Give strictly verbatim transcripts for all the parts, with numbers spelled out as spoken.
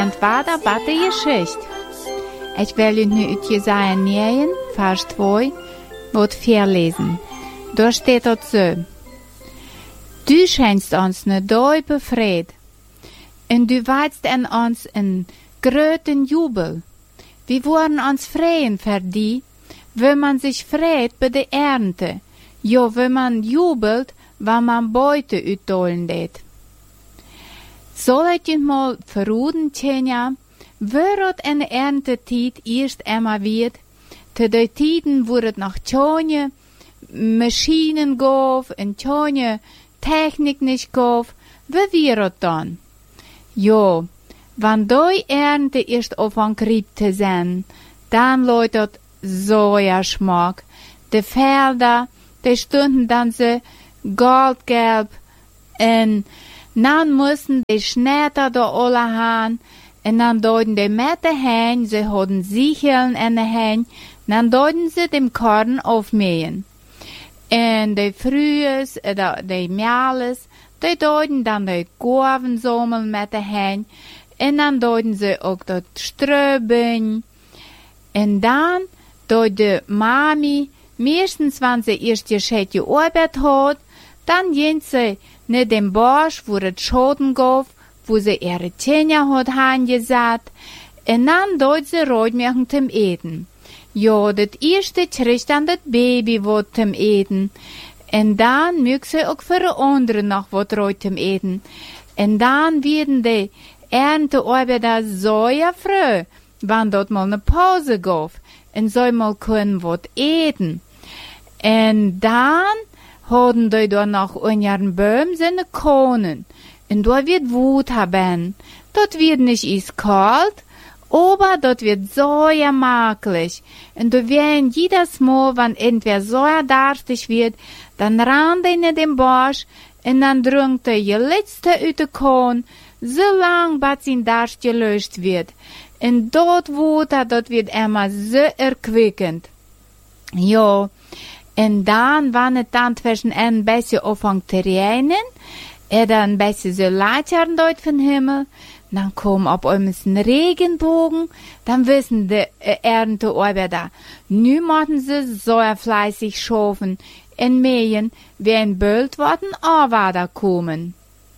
Und war da batte Geschichte. Ich will nu ut Jesaja neun, Vers zwei, wird verlesen. Da steht dort so. Du schenkst uns ne deupe Fried, und du weist an uns in gröten Jubel. Wir wollen uns freuen für die, wenn man sich freut bei der Ernte, jo, wenn man jubelt, wenn man Beute utdolen lädt. Soll ich mal verruden, Tjenja, wird eine Erntetid erst einmal wird, zu den Tiden, wo es noch keine Maschinen gab und keine Technik nicht gab, wie wird es dann? Jo, wenn die Ernte erst aufgekriebt zu sein, dann läutet Sojaschmack. Die Felder, die stunden dann so goldgelb und dann mussten die Schnetter da alle haben und dann deuten die mit den Händen, sie hatten Sicheln in den Händen, dann deuten sie dem Korn aufmähen. Und die Frühes, oder die Mehles, die deuten dann die Gorven sammeln mit den Händen und dann deuten sie auch das Ströben. Und dann deut die Mami, meistens wenn sie erst die schädliche Arbeit hat, dann gehen sie nicht dem Bosch, wo es Schoten gab, wo sie ihre Tjenja hat angesagt, und dann deut sie Reutmärchen zum Eden. Ja, das erste kriegt dann das Baby was zum Eden. Und dann mögen sie auch für die anderen noch was Reut zum Eden. Und dann werden die Erntearbeiter sehr froh, wenn dort mal eine Pause gab, und sie mal können was eten. Und dann haben die da noch in ihren Bäumen seine Kronen. Und da wird Wut haben. Dort wird nicht is kalt, aber dort wird sehr makelig. Und da werden jedes Mal, wenn entweder sehr darstig wird, dann rannt er in den Bosch und dann drückt er die letzte aus der Korn, so lang, bis sein Darst gelöscht wird. Und dort Wut, dort wird immer so erquickend. Ja, und dann, wenn es dann zwischen ein bisschen anfängt zu regnen, oder ein bisschen so Leitern dort vom Himmel, dann kommt auf einmal ein Regenbogen, dann wissen die äh, Erntearbeiter, nu müssen sie so fleißig schaffen und mähen, wenn bald worden Arbeiter kommen.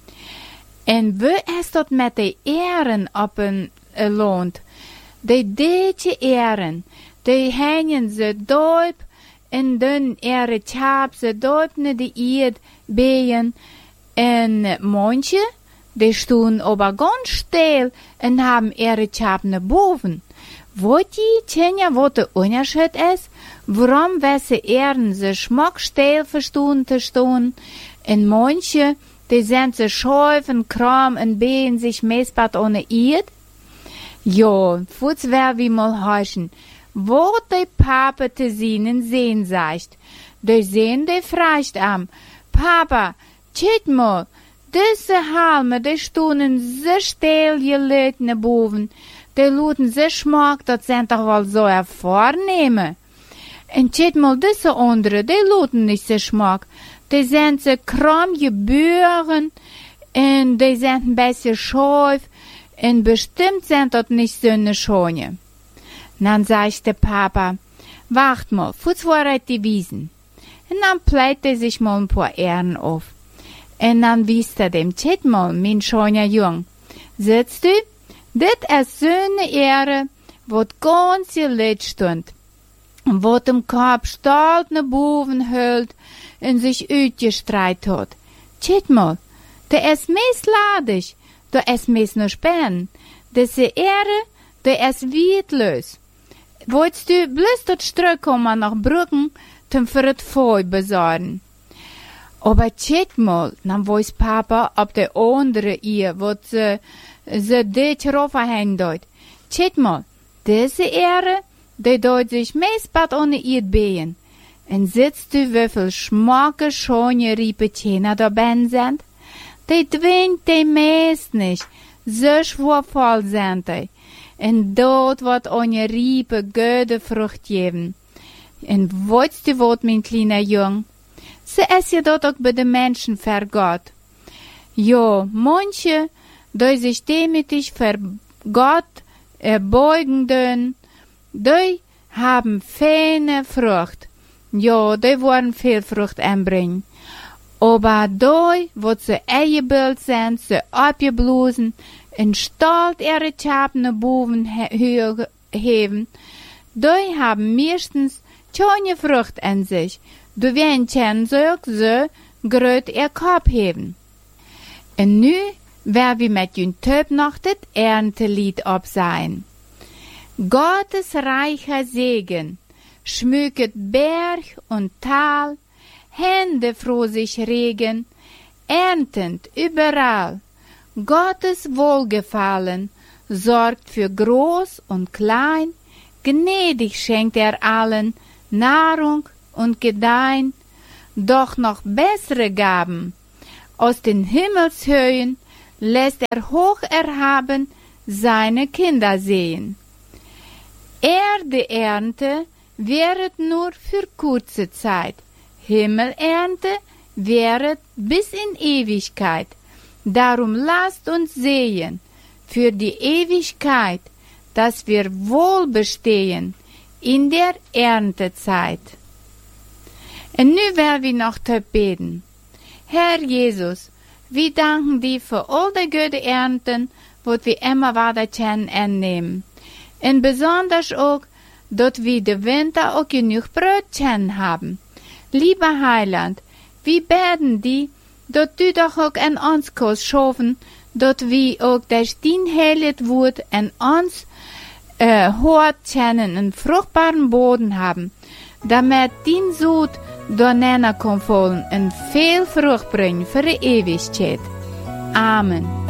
Und wo es dort mit den Ehren auf ein äh, lohnt, die deutsche Ehren, die hängen sie dort, und dann ihre Chab sie dort in die Erde behen, und manche, die stehen aber ganz still und haben ihre Chab nach boven. Wollt ihr, Tjenja, was der Unterschied ist? Warum wesse Ehren sie schmuckstill verstehen zu stehen? Und manche, die sind so schäuf und kram und behen sich messbart ohne Erde? Ja, futz wer wie mal heißen, wo die Papa zu sehen sehen sagt. Die sehen die fragt am, Papa, tschit mal, diese Halme, die stunden so still gelegt nach boven, die luten so schmack, das sind doch wohl so vornehme. Und tschit mal, diese andere, die luten nicht so schmack, die sind so krumm gebühren, und die sind ein bisschen schäuf, und bestimmt sind dort nicht so eine Schone. Dann sagt der Papa, wacht mal, futz vorreit die Wiesen. Und dann pleit er sich mal ein paar Ehren auf. Und dann wies er dem Tschit mal, mein schöner Jung, sitzt du, das ist so eine Ehre, wo ganz gelegt stund, und wo dem Kopf stolz ne Buben hält und sich utgestreit hat. Tschit mal, der ist missladig, der ist mis nur spähen, diese Ehre, der ist wietlos. Wolltest du bloß dort zurückkommen nach Brücken, zum für das Feu besorgen? Aber tschit mal, dann weiß Papa, ob der andere ihr, wo sie, sie dich raufhängen dort. Tschit mal, diese Ehre, die dort sich meistbad ohne ihr behen. Und sitzt du, wie viel schmacke, schöne Riepetjener da ben sind? Die zwingt die meist nicht, so schwurvoll sind die. Und dort wird eine Riepe gute Frucht geben. Und weißt du was, mein kleiner Jung? Sie ist ja dort auch bei den Menschen für Gott. Ja, manche, die sich demütig für Gott erbeugen dön, die haben feine Frucht. Ja, die wollen viel Frucht anbringen. Aber die, wo sie eingebildet sind, sie abgeblosen, in Stolz ihre Chapene Buben heben, die haben meistens keine Frucht an sich. Du wirst so, so gröt ihr Kopf heben. Und nu, wer wir mit jün Töp noch das Erntelied absein. Gottes reicher Segen schmücket Berg und Tal, Hände froh sich regen, erntend überall. Gottes Wohlgefallen sorgt für Groß und Klein, gnädig schenkt er allen Nahrung und Gedeihen, doch noch bessere Gaben aus den Himmelshöhen lässt er hoch erhaben seine Kinder sehen. Erdeernte wäret nur für kurze Zeit, Himmelernte wäret bis in Ewigkeit. Darum lasst uns sehen für die Ewigkeit, dass wir wohl bestehen in der Erntezeit. Und nu werden wir noch beten. Herr Jesus, wir danken dir für all die gute Ernten, wat wir immer weiter können annehmen. Und besonders auch, dass wir den Winter auch genug Brötchen haben. Lieber Heiland, wir beten dir, dass du doch auch an uns kannst schaffen, dass wir auch durch dein heilig Wort an uns äh, hart kennen, einen fruchtbaren Boden haben, damit dein Sud dorneinander kann fallen und viel Frucht bringen für die Ewigkeit. Amen.